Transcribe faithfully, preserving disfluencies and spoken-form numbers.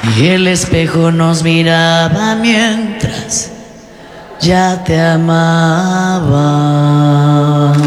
Y el espejo nos miraba mientras ya te amaba.